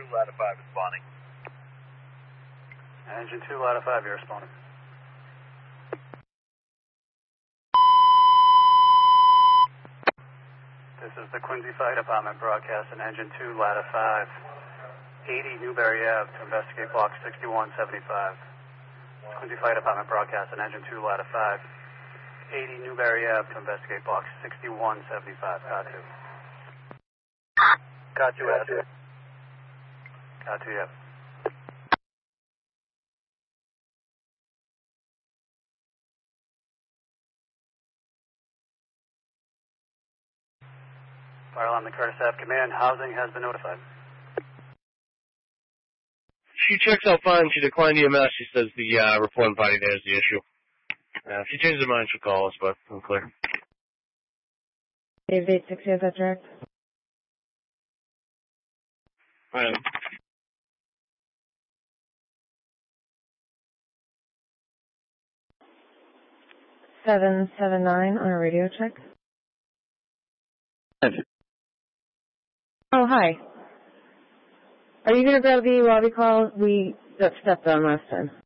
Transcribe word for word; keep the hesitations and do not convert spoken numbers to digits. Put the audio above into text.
ladder five responding. Engine two, ladder five, you're responding. This is the Quincy Fire Department broadcasting Engine two, ladder five, eighty Newberry Avenue to investigate block sixty-one seventy-five. Quincy Fire Department broadcasting Engine two, ladder five, eighty Newberry Avenue to investigate block sixty-one seventy-five. Car two. Car two, Car two. Car two, yeah. Fire alarm to Curtis Ave Command. Housing has been notified. She checks out fine. She declined E M S. She says the uh, reporting body there is the issue. Uh, if she changes her mind, she'll call us, but I'm clear. Dave eight six, is that direct? Right. seven seven nine on a radio check. Oh, hi. Are you going to grab the lobby call? We got stepped on last time.